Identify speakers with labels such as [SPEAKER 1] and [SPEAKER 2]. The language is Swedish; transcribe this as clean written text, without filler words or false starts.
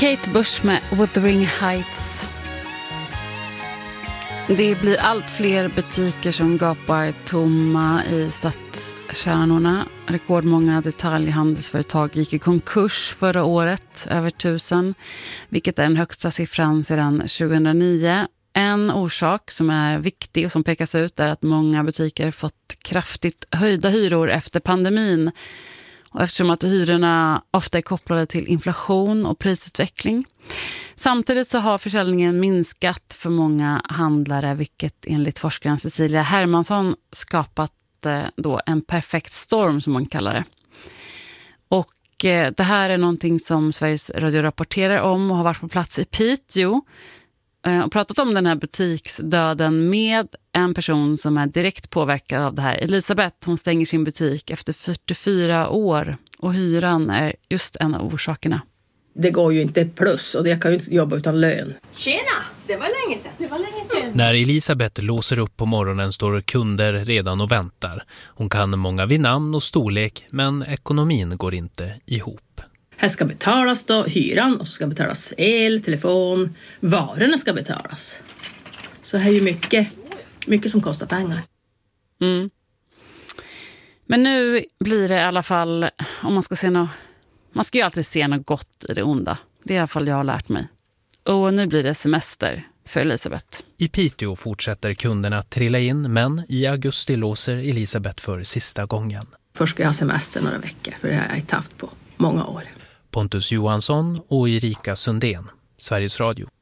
[SPEAKER 1] Kate Bush med Wuthering Heights. Det blir allt fler butiker som gapar tomma i stadskärnorna. Rekordmånga detaljhandelsföretag gick i konkurs förra året, över 1000, vilket är den högsta siffran sedan 2009. En orsak som är viktig och som pekas ut är att många butiker fått kraftigt höjda hyror efter pandemin. Och eftersom att hyrorna ofta är kopplade till inflation och prisutveckling. Samtidigt så har försäljningen minskat för många handlare, vilket enligt forskaren Cecilia Hermansson skapat då en perfekt storm som man kallar det. Och det här är någonting som Sveriges Radio rapporterar om och har varit på plats i Piteå och pratat om den här butiksdöden med en person som är direkt påverkad av det här. Elisabeth, hon stänger sin butik efter 44 år och hyran är just en av orsakerna.
[SPEAKER 2] Det går ju inte plus och jag kan ju inte jobba utan lön.
[SPEAKER 3] Tjena, det var länge sedan.
[SPEAKER 4] När Elisabeth låser upp på morgonen står kunder redan och väntar. Hon kan många vid namn och storlek, men ekonomin går inte ihop.
[SPEAKER 2] Här ska betalas då hyran och så ska betalas el, telefon, varorna ska betalas. Så här är ju mycket som kostar pengar.
[SPEAKER 1] Mm. Men nu blir det i alla fall, om man ska se något, man ska ju alltid se något gott i det onda. Det är i alla fall jag har lärt mig. Och nu blir det semester för Elisabeth.
[SPEAKER 4] I Piteå fortsätter kunderna trilla in, men i augusti låser Elisabeth för sista gången.
[SPEAKER 2] Först ska jag ha semester några veckor, för det har jag inte haft på många år.
[SPEAKER 4] Pontus Johansson och Erika Sundén, Sveriges Radio.